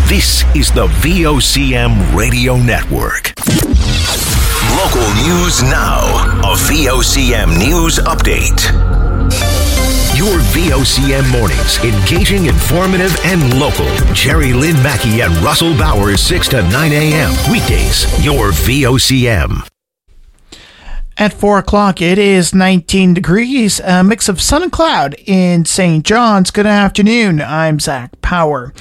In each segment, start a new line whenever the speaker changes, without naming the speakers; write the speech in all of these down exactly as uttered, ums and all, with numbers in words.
This is the V O C M Radio Network. Local news now. A V O C M News Update. Your V O C M mornings, engaging, informative, and local. Jerry Lynn Mackey and Russell Bowers, six to nine a.m. Weekdays, your V O C M.
At four o'clock, it is nineteen degrees, a mix of sun and cloud in Saint John's. Good afternoon. I'm Zach Power.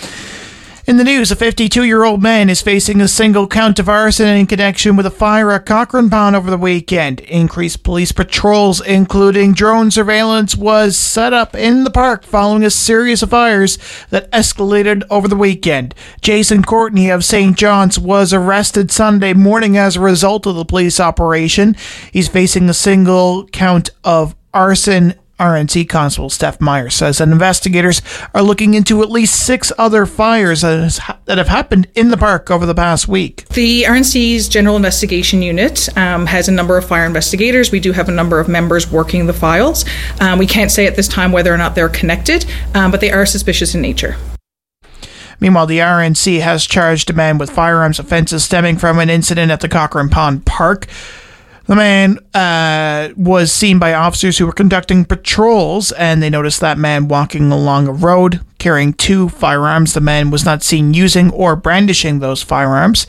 In the news, a fifty-two-year-old man is facing a single count of arson in connection with a fire at Cochrane Pond over the weekend. Increased police patrols, including drone surveillance, was set up in the park following a series of fires that escalated over the weekend. Jason Courtney of Saint John's was arrested Sunday morning as a result of the police operation. He's facing a single count of arson. R N C Constable Steph Meyer says that investigators are looking into at least six other fires that have happened in the park over the past week.
The R N C's General Investigation Unit um, has a number of fire investigators. We do have a number of members working the files. Um, we can't say at this time whether or not they're connected, um, but they are suspicious in nature.
Meanwhile, the R N C has charged a man with firearms offenses stemming from an incident at the Cochrane Pond Park. The man uh, was seen by officers who were conducting patrols, and they noticed that man walking along a road carrying two firearms. The man was not seen using or brandishing those firearms.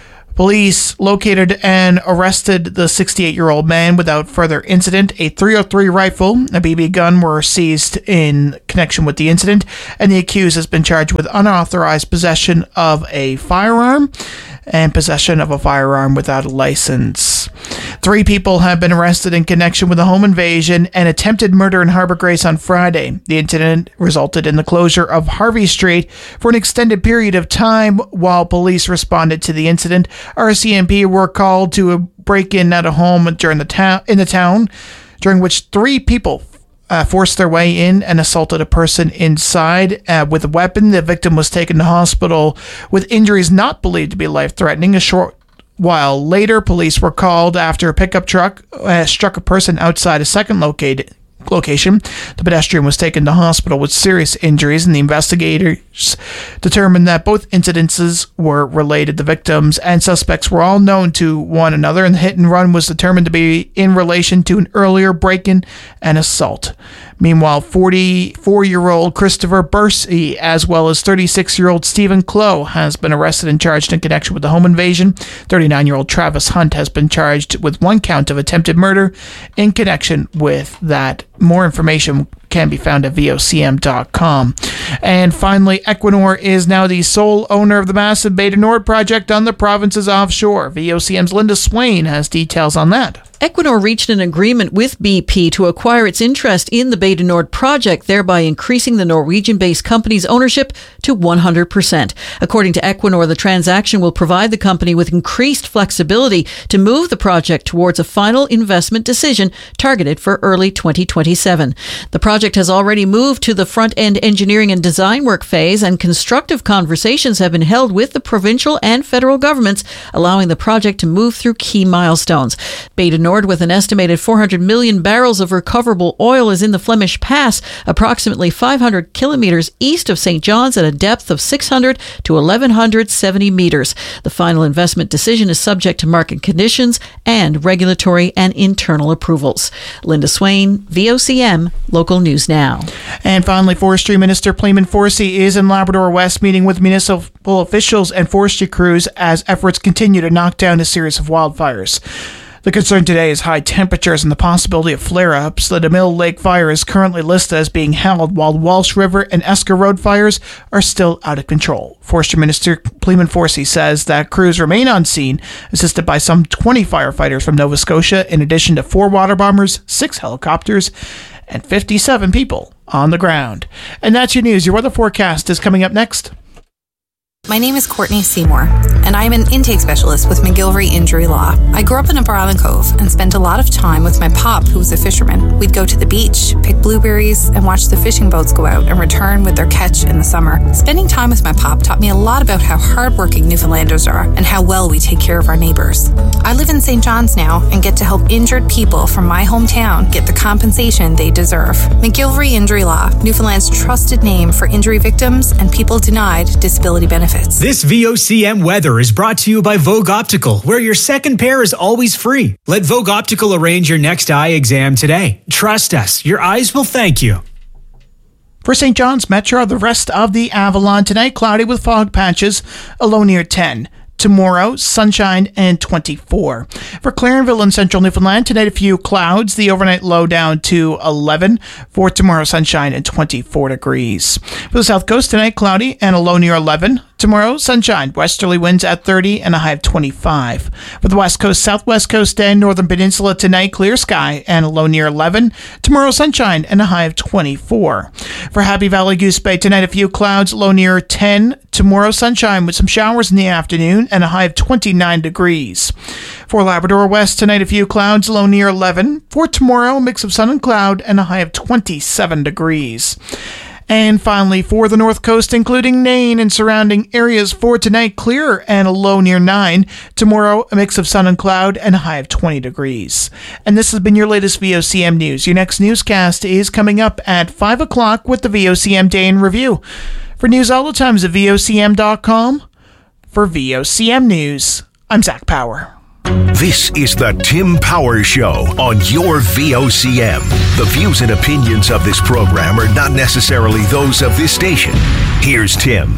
Police located and arrested the sixty-eight-year-old man without further incident. A three oh three rifle, a B B gun were seized in connection with the incident, and the accused has been charged with unauthorized possession of a firearm and possession of a firearm without a license. Three people have been arrested in connection with a home invasion and attempted murder in Harbour Grace on Friday. The incident resulted in the closure of Harvey Street for an extended period of time while police responded to the incident. R C M P were called to a break-in at a home during the town in the town, during which three people Uh, forced their way in and assaulted a person inside uh, with a weapon. The victim was taken to hospital with injuries not believed to be life-threatening. A short while later, police were called after a pickup truck uh, struck a person outside a second located location. The pedestrian was taken to hospital with serious injuries, and the investigators determined that both incidences were related. The victims and suspects were all known to one another, and the hit and run was determined to be in relation to an earlier break-in and assault. Meanwhile, forty-four-year-old Christopher Bursey, as well as thirty-six-year-old Stephen Clough, has been arrested and charged in connection with the home invasion. thirty-nine-year-old Travis Hunt has been charged with one count of attempted murder in connection with that. More information can be found at V O C M dot com. And finally, Equinor is now the sole owner of the massive Bay du Nord project on the province's offshore. V O C M's Linda Swain has details on that.
Equinor reached an agreement with B P to acquire its interest in the Bay du Nord project, thereby increasing the Norwegian-based company's ownership to one hundred percent. According to Equinor, the transaction will provide the company with increased flexibility to move the project towards a final investment decision targeted for early twenty twenty-seven. The project has already moved to the front-end engineering and design work phase, and constructive conversations have been held with the provincial and federal governments, allowing the project to move through key milestones. Bay du Nord, with an estimated four hundred million barrels of recoverable oil, is in the Flemish Pass, approximately five hundred kilometers east of Saint John's at a depth of six hundred to eleven seventy meters. The final investment decision is subject to market conditions and regulatory and internal approvals. Linda Swain, V O C M, Local News Now.
And finally, Forestry Minister Pleeman Forsey is in Labrador West meeting with municipal officials and forestry crews as efforts continue to knock down a series of wildfires. The concern today is high temperatures and the possibility of flare-ups. The DeMille Lake fire is currently listed as being held, while Walsh River and Esker Road fires are still out of control. Forestry Minister Pleeman Forsey says that crews remain on scene, assisted by some twenty firefighters from Nova Scotia, in addition to four water bombers, six helicopters, and fifty-seven people on the ground. And that's your news. Your weather forecast is coming up next.
My name is Courtney Seymour, and and I am an intake specialist with McGillivray Injury Law. I grew up in Upper Island Cove and spent a lot of time with my pop, who was a fisherman. We'd go to the beach, pick blueberries, and watch the fishing boats go out and return with their catch in the summer. Spending time with my pop taught me a lot about how hardworking Newfoundlanders are and how well we take care of our neighbours. I live in Saint John's now and get to help injured people from my hometown get the compensation they deserve. McGillivray Injury Law, Newfoundland's trusted name for injury victims and people denied disability benefits.
This V O C M weather is brought to you by Vogue Optical, where your second pair is always free. Let Vogue Optical arrange your next eye exam today. Trust us, your eyes will thank you.
For Saint John's Metro, the rest of the Avalon tonight, cloudy with fog patches, a low near ten. Tomorrow, sunshine and twenty-four. For Clarenville and Central Newfoundland, tonight a few clouds, the overnight low down to eleven. For tomorrow, sunshine and twenty-four degrees. For the South Coast, tonight cloudy and a low near eleven. Tomorrow, sunshine, westerly winds at thirty and a high of twenty-five. For the West Coast, Southwest Coast, and Northern Peninsula, tonight clear sky and a low near eleven. Tomorrow, sunshine and a high of twenty-four. For Happy Valley Goose Bay, tonight a few clouds, low near ten. Tomorrow, sunshine with some showers in the afternoon and a high of twenty-nine degrees. For Labrador West, tonight a few clouds, low near eleven. For tomorrow, a mix of sun and cloud and a high of twenty-seven degrees. And finally, for the North Coast, including Nain and surrounding areas, for tonight, clear and a low near nine. Tomorrow, a mix of sun and cloud and a high of twenty degrees. And this has been your latest V O C M News. Your next newscast is coming up at five o'clock with the V O C M Day in Review. For news all the times at V O C M dot com. For V O C M News, I'm Zach Power.
This is the Tim Power Show on your V O C M. The views and opinions of this program are not necessarily those of this station. Here's Tim.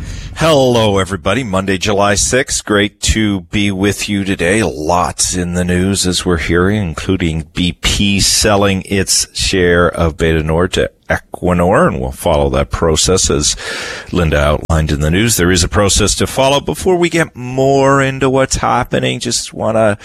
Hello, everybody. Monday, July sixth. Great to be with you today. Lots in the news as we're hearing, including B P selling its share of Beta Nord to Equinor, and we'll follow that process as Linda outlined in the news. There is a process to follow. Before we get more into what's happening, just want to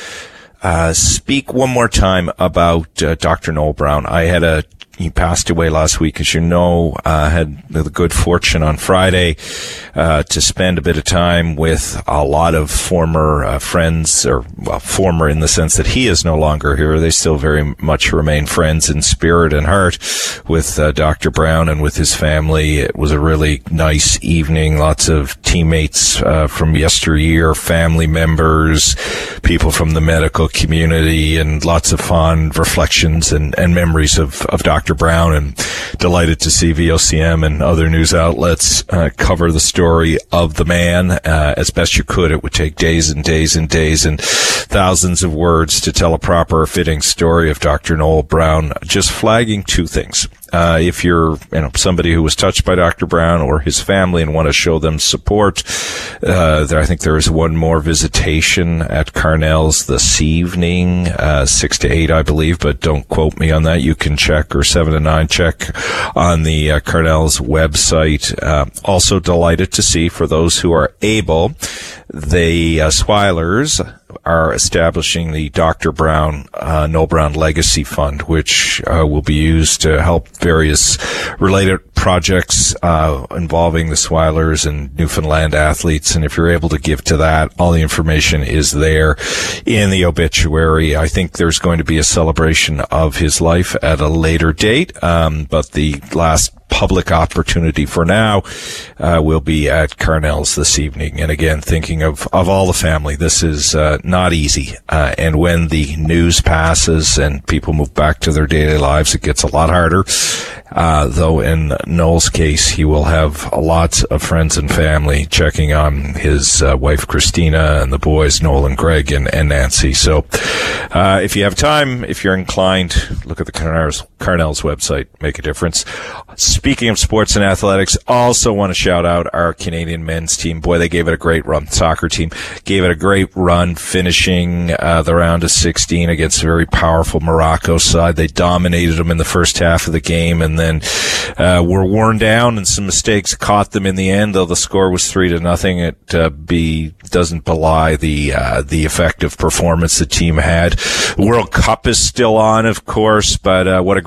uh speak one more time about uh, Doctor Noel Brown. I had a He passed away last week, as you know. I uh, had the good fortune on Friday uh, to spend a bit of time with a lot of former uh, friends, or well, former in the sense that he is no longer here. They still very much remain friends in spirit and heart with uh, Doctor Brown and with his family. It was a really nice evening. Lots of teammates uh, from yesteryear, family members, people from the medical community, and lots of fond reflections and, and memories of, of Doctor Brown, and delighted to see V O C M and other news outlets uh, cover the story of the man uh, as best you could. It would take days and days and days and thousands of words to tell a proper, fitting story of Doctor Noel Brown. Just flagging two things. Uh, if you're, you know, somebody who was touched by Doctor Brown or his family and want to show them support, uh, there, I think there is one more visitation at Carnell's this evening, uh, six to eight, I believe, but don't quote me on that. You can check, or seven to nine, check on the uh, Carnell's website. Uh, also delighted to see, for those who are able, the uh, Swilers are establishing the Doctor Brown, uh, Noel Brown Legacy Fund, which uh, will be used to help various related projects uh, involving the Swilers and Newfoundland athletes. And if you're able to give to that, all the information is there in the obituary. I think there's going to be a celebration of his life at a later date, um, but the last public opportunity for now uh, will be at Carnell's this evening. And again, thinking of, of all the family, this is uh, not easy. Uh, and when the news passes and people move back to their daily lives, it gets a lot harder. Uh, though in Noel's case, he will have lots of friends and family checking on his uh, wife, Christina, and the boys, Noel and Greg and, and Nancy. So uh, if you have time, if you're inclined, look at the Carnell's, Carnell's website, make a difference. Speaking of sports and athletics, also want to shout out our Canadian men's team. Boy, they gave it a great run. Soccer team gave it a great run, finishing uh, the round of sixteen against a very powerful Morocco side. They dominated them in the first half of the game, and then uh, were worn down, and some mistakes caught them in the end. Though the score was three to nothing, it uh, be doesn't belie the uh, the effective performance the team had. The World Cup is still on, of course, but uh, what a great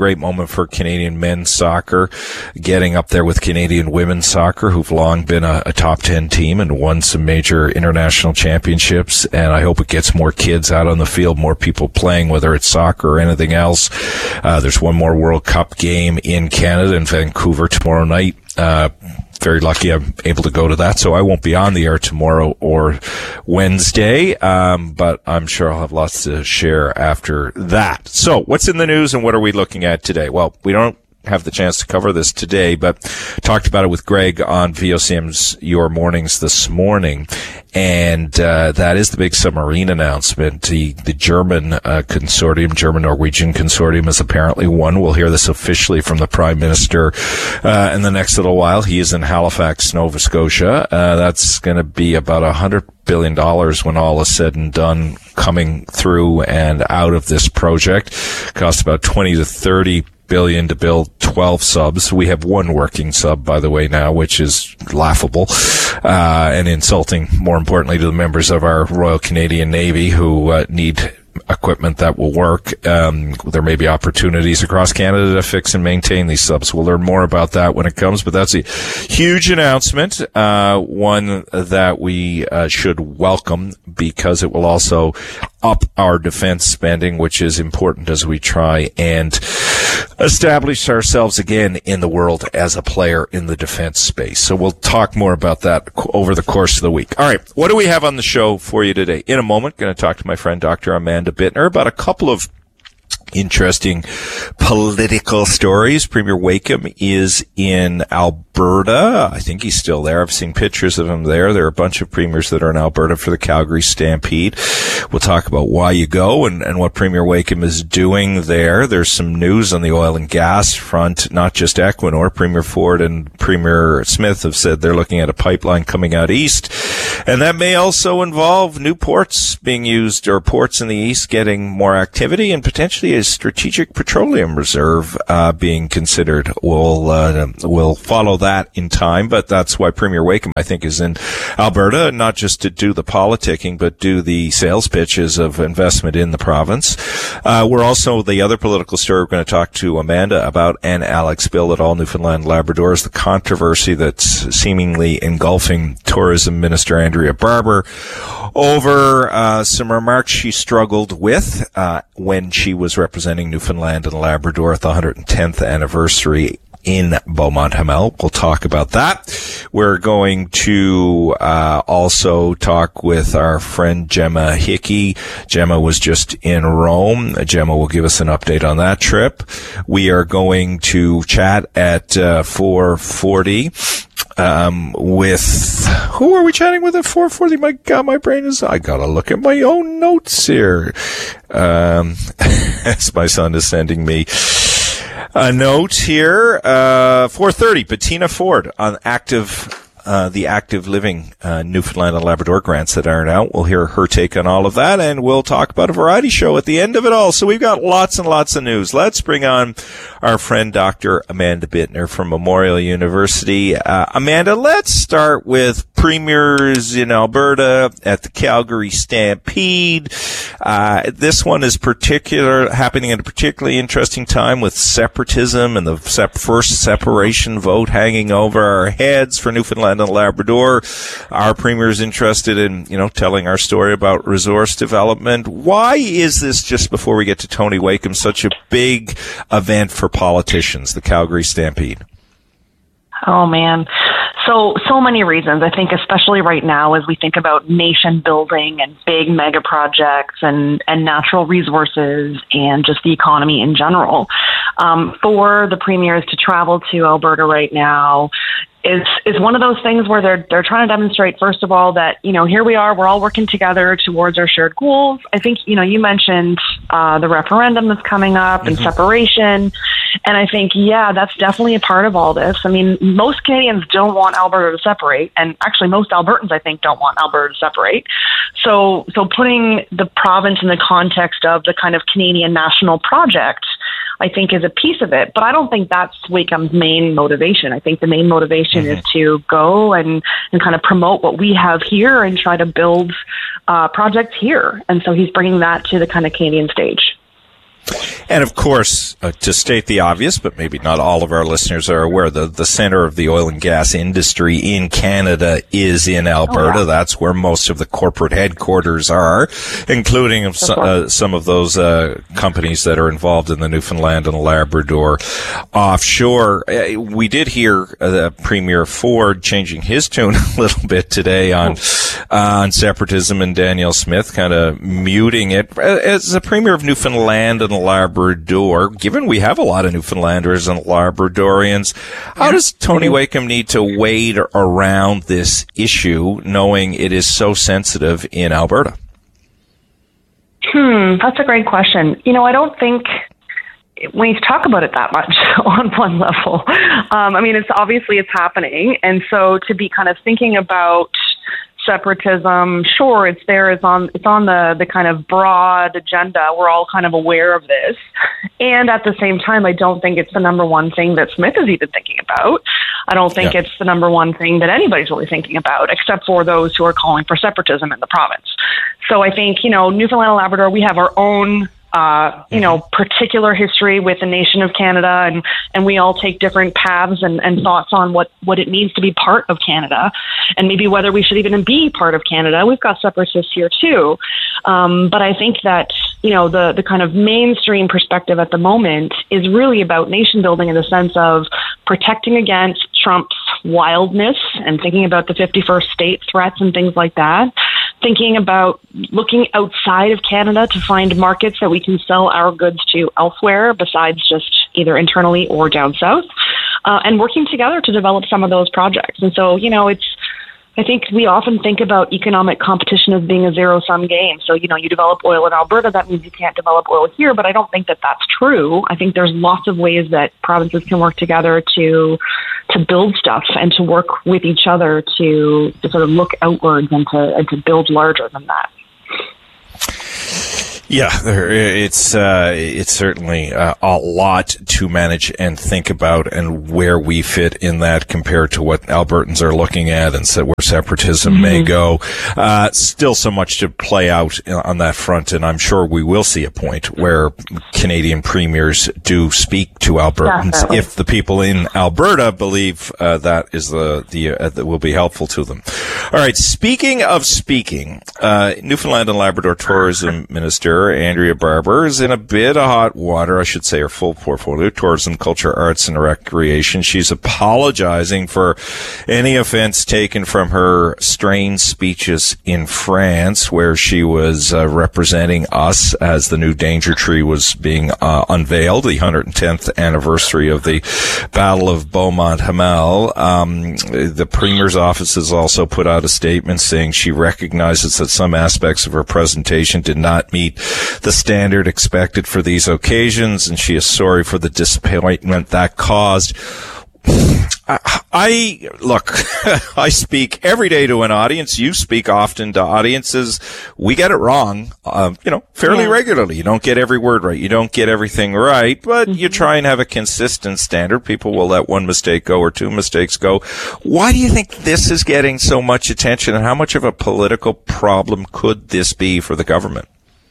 great moment for Canadian men's soccer, getting up there with Canadian women's soccer, who've long been a, a top ten team and won some major international championships. And I hope it gets more kids out on the field, more people playing, whether it's soccer or anything else. Uh, there's one more World Cup game in Canada in Vancouver tomorrow night. Uh, very lucky I'm able to go to that, so I won't be on the air tomorrow or Wednesday, um, but I'm sure I'll have lots to share after that. So what's in the news and what are we looking at today? Well, we don't have the chance to cover this today, but talked about it with Greg on V O C M's Your Mornings this morning. And, uh, that is the big submarine announcement. The, the German, uh, consortium, German-Norwegian consortium has apparently won. We'll hear this officially from the Prime Minister, uh, in the next little while. He is in Halifax, Nova Scotia. Uh, that's going to be about a hundred billion dollars when all is said and done coming through and out of this project. Cost about twenty to thirty billion to build twelve subs. We have one working sub, by the way, now, which is laughable, uh, and insulting, more importantly, to the members of our Royal Canadian Navy who uh, need equipment that will work. Um, there may be opportunities across Canada to fix and maintain these subs. We'll learn more about that when it comes, but that's a huge announcement, uh, one that we uh, should welcome because it will also up our defense spending, which is important as we try and establish ourselves again in the world as a player in the defense space. So we'll talk more about that over the course of the week. All right. What do we have on the show for you today? In a moment, going to talk to my friend Doctor Amanda Bittner about a couple of interesting political stories. Premier Wakeham is in Alberta. I think he's still there. I've seen pictures of him there. There are a bunch of premiers that are in Alberta for the Calgary Stampede. We'll talk about why you go and, and what Premier Wakeham is doing there. There's some news on the oil and gas front, not just Equinor. Premier Ford and Premier Smith have said they're looking at a pipeline coming out east. And that may also involve new ports being used, or ports in the east getting more activity, and potentially a strategic petroleum reserve uh, being considered. We'll uh, we'll follow that in time, but that's why Premier Wakeham, I think, is in Alberta, not just to do the politicking, but do the sales pitches of investment in the province. Uh, we're also, the other political story we're going to talk to Amanda about, and Alex Bill at All Newfoundland and Labrador, is the controversy that's seemingly engulfing Tourism Minister Andrea Barber over uh, some remarks she struggled with uh, when she was representing Newfoundland and Labrador at the one hundred tenth anniversary in Beaumont-Hamel. We'll talk about that. We're going to uh also talk with our friend Gemma Hickey. Gemma was just in Rome. Gemma will give us an update on that trip. We are going to chat at uh, four forty um with who are we chatting with at four forty? My God, my brain is, I gotta look at my own notes here. Um as my son is sending me a note here. Uh four thirty, Bettina Ford on active Uh, the active living uh, Newfoundland and Labrador grants that aren't out. We'll hear her take on all of that, and we'll talk about a variety show at the end of it all. So we've got lots and lots of news. Let's bring on our friend Doctor Amanda Bittner from Memorial University. Uh, Amanda, let's start with premiers in Alberta at the Calgary Stampede. Uh, this one is particular happening at a particularly interesting time with separatism and the sep- first separation vote hanging over our heads for Newfoundland and Labrador. Our premier is interested in, you know, telling our story about resource development. Why is this, just before we get to Tony Wakeham, such a big event for politicians, the Calgary Stampede?
Oh, man. So, so many reasons. I think especially right now as we think about nation building and big mega projects and, and natural resources and just the economy in general. Um, for the premiers to travel to Alberta right now is is one of those things where they're they're trying to demonstrate, first of all, that, you know, here we are, we're all working together towards our shared goals. I think, you know, you mentioned uh, the referendum that's coming up mm-hmm. and separation. And I think, yeah, that's definitely a part of all this. I mean, most Canadians don't want Alberta to separate. And actually, most Albertans, I think, don't want Alberta to separate. So, so putting the province in the context of the kind of Canadian national project, I think, is a piece of it. But I don't think that's Wakeham's main motivation. I think the main motivation mm-hmm. is to go and, and kind of promote what we have here and try to build uh, projects here. And so he's bringing that to the kind of Canadian stage.
And of course, uh, to state the obvious, but maybe not all of our listeners are aware, the, the center of the oil and gas industry in Canada is in Alberta. Oh, yeah. That's where most of the corporate headquarters are, including of so, uh, some of those uh, companies that are involved in the Newfoundland and Labrador offshore. Uh, we did hear uh, the Premier Ford changing his tune a little bit today on uh, on separatism, and Danielle Smith kind of muting it. As the Premier of Newfoundland and Labrador, given we have a lot of Newfoundlanders and Labradorians, how does Tony Wakeham need to wade around this issue, knowing it is so sensitive in Alberta?
Hmm, that's a great question. You know, I don't think we need to talk about it that much on one level. Um, I mean, it's obviously it's happening, and so to be kind of thinking about separatism, sure, it's there. It's on. It's on the the kind of broad agenda. We're all kind of aware of this, and at the same time, I don't think it's the number one thing that Smith is even thinking about. I don't think yeah. it's the number one thing that anybody's really thinking about, except for those who are calling for separatism in the province. So I think, you know, Newfoundland and Labrador, we have our own Uh, you know, particular history with the nation of Canada, and, and we all take different paths and, and thoughts on what, what it means to be part of Canada, and maybe whether we should even be part of Canada. We've got separatists here too. Um, but I think that, you know, the, the kind of mainstream perspective at the moment is really about nation building in the sense of protecting against Trump's wildness and thinking about the fifty-first state threats and things like that. Thinking about looking outside of Canada to find markets that we can sell our goods to elsewhere besides just either internally or down south, uh, and working together to develop some of those projects. And so, you know, it's, I think we often think about economic competition as being a zero-sum game. So, you know, you develop oil in Alberta, that means you can't develop oil here, but I don't think that that's true. I think there's lots of ways that provinces can work together to to build stuff and to work with each other to, to sort of look outwards and to, and to build larger than that.
Yeah, it's uh, it's certainly uh, a lot to manage and think about, and where we fit in that compared to what Albertans are looking at, and so where separatism mm-hmm. may go. Uh, still so much to play out on that front, and I'm sure we will see a point where Canadian premiers do speak to Albertans Definitely. if the people in Alberta believe uh, that is the the uh, that will be helpful to them. All right, speaking of speaking, uh, Newfoundland and Labrador Tourism Minister Andrea Barber is in a bit of hot water, I should say, her full portfolio, tourism, culture, arts, and recreation. She's apologizing for any offense taken from her strange speeches in France, where she was uh, representing us as the new Danger Tree was being uh, unveiled, the one hundred tenth anniversary of the Battle of Beaumont-Hamel. Um, the Premier's office has also put out a statement saying she recognizes that some aspects of her presentation did not meet the standard expected for these occasions, and she is sorry for the disappointment that caused. I, I look, I speak every day to an audience. You speak often to audiences. We get it wrong, uh, you know, fairly yeah. regularly. You don't get every word right. You don't get everything right, but mm-hmm. you try and have a consistent standard. People will let one mistake go or two mistakes go. Why do you think this is getting so much attention, and how much of a political problem could this be for the government?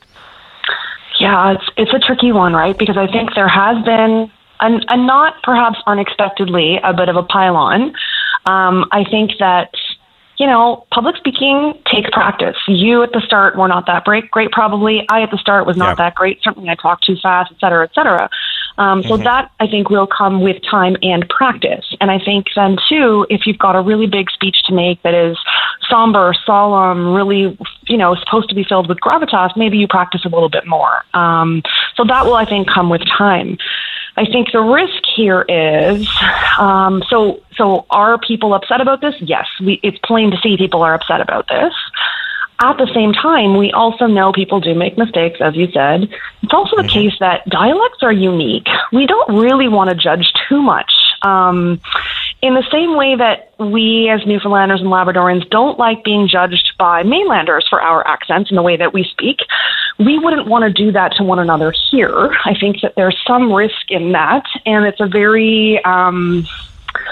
Yeah, it's it's a tricky one, right? Because I think there has been, and, and not perhaps unexpectedly, a bit of a pile-on. Um, I think that, you know, public speaking takes practice. You at the start were not that great, great probably. I at the start was not yeah. that great. Certainly I talked too fast, et cetera, et cetera. Um, so mm-hmm. that, I think, will come with time and practice. And I think then, too, if you've got a really big speech to make that is somber, solemn, really, you know, supposed to be filled with gravitas, maybe you practice a little bit more. Um, so that will, I think, come with time. I think the risk here is, um, so so are people upset about this? Yes, we, it's plain to see people are upset about this. At the same time, we also know people do make mistakes, as you said. It's also the case that dialects are unique. We don't really want to judge too much. Um, in the same way that we as Newfoundlanders and Labradorians don't like being judged by mainlanders for our accents and the way that we speak, we wouldn't want to do that to one another here. I think that there's some risk in that, and it's a very... Um,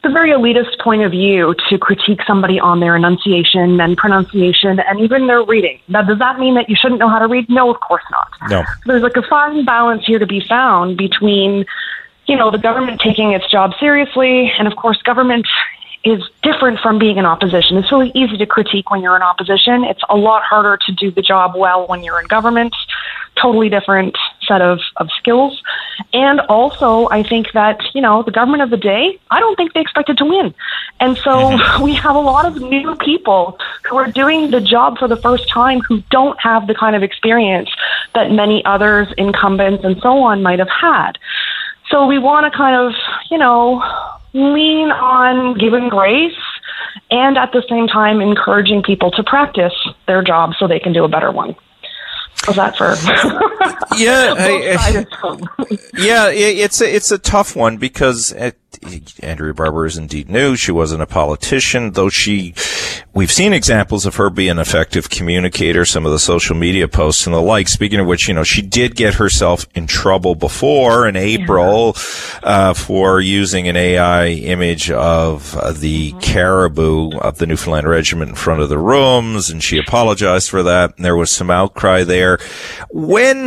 the very elitist point of view to critique somebody on their enunciation and pronunciation and even their reading. Now, does that mean that you shouldn't know how to read? No, of course not.
No.
There's like a fine balance here to be found between, you know, the government taking its job seriously, and of course, government is different from being in opposition. It's really easy to critique when you're in opposition. It's a lot harder to do the job well when you're in government. Totally different set of, of skills. And also, I think that, you know, the government of the day, I don't think they expected to win. And so mm-hmm. we have a lot of new people who are doing the job for the first time who don't have the kind of experience that many others, incumbents and so on, might have had. So we want to kind of, you know, lean on giving grace and at the same time encouraging people to practice their job so they can do a better one. How's that for?
yeah, I, I, yeah, it's a, it's a tough one because it, Andrea Barber is indeed new. She wasn't a politician, though she, we've seen examples of her being an effective communicator, some of the social media posts and the like. Speaking of which, you know, she did get herself in trouble before in April, yeah. uh, for using an A I image of uh, the mm-hmm. caribou of the Newfoundland Regiment in front of the rooms, and she apologized for that, and there was some outcry there. When,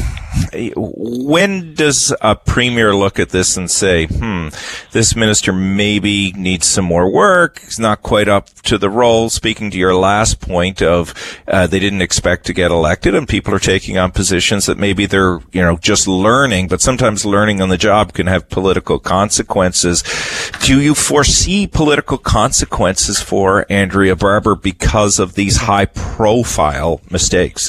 when does a premier look at this and say, hmm, this minister maybe needs some more work, he's not quite up to the role? Speaking to your last point of uh, they didn't expect to get elected, and people are taking on positions that maybe they're, you know, just learning, but sometimes learning on the job can have political consequences. Do you foresee political consequences for Andrea Barber because of these high-profile mistakes?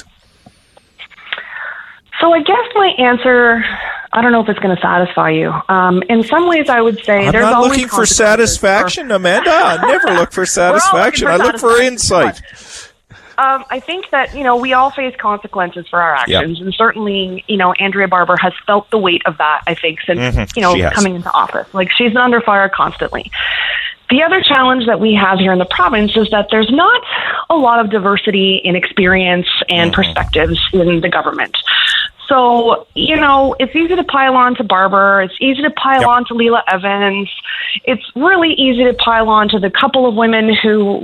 So I guess my answer, I don't know if it's going to satisfy you. Um, in some ways, I would say
I'm
there's
not
always
looking for satisfaction, for- Amanda. I never look for satisfaction.
for
I look for insight.
Um, I think that, you know, we all face consequences for our actions. Yep. And certainly, you know, Andrea Barber has felt the weight of that, I think, since, mm-hmm. you know, coming into office. Like, she's under fire constantly. The other challenge that we have here in the province is that there's not a lot of diversity in experience and mm-hmm. perspectives in the government. So, you know, it's easy to pile on to Barber. It's easy to pile yep. on to Leela Evans. It's really easy to pile on to the couple of women who